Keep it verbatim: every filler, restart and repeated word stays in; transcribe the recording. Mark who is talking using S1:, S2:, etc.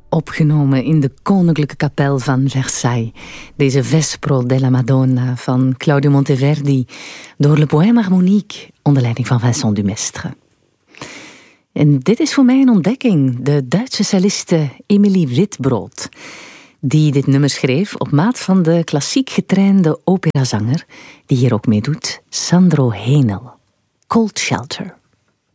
S1: Opgenomen in de koninklijke kapel van Versailles. Deze Vespro della Madonna van Claudio Monteverdi door Le Poème Harmonique onder leiding van Vincent Dumestre. En dit is voor mij een ontdekking, de Duitse celliste Emilie Witbrood, die dit nummer schreef op maat van de klassiek getrainde operazanger, die hier ook meedoet, Sandro Henel. Cold Shelter.